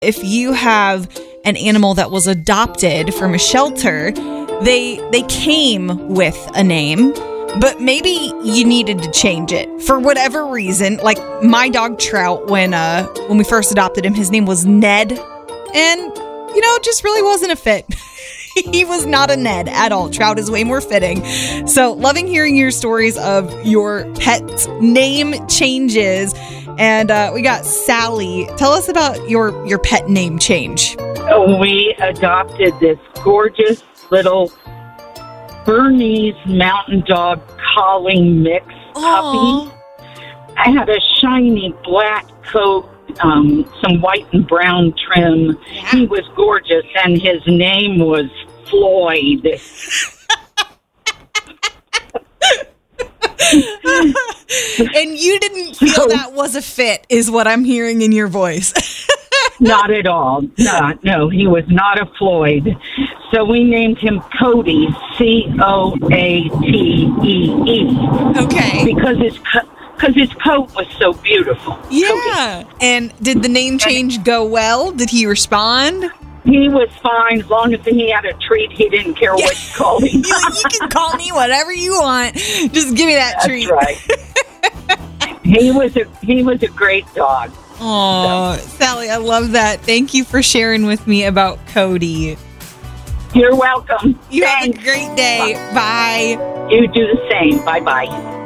If you have an animal that was adopted from a shelter, they came with a name, but maybe you needed to change it for whatever reason. Like my dog Trout, when we first adopted him, his name was Ned, and it just really wasn't a fit. He was not a Ned at all. Trout is way more fitting. So loving hearing your stories of your pet's name changes. And we got Sally. Tell us about your pet name change. We adopted this gorgeous little Bernese Mountain Dog Collie mix puppy. I had a shiny black coat, some white and brown trim. Yeah. He was gorgeous, and his name was Floyd. And you didn't feel that was a fit, is what I'm hearing in your voice. Not at all. No, he was not a Floyd. So we named him Cody, Coatee. Okay. Because his coat was so beautiful. Yeah. Cody. And did the name change go well? Did he respond? He was fine as long as he had a treat. He didn't care what you called him. You can call me whatever you want. Just give me that treat. That's right. He was a great dog. Oh, Sally, I love that. Thank you for sharing with me about Cody. You're welcome. You have a great day. Bye. You do the same. Bye-bye.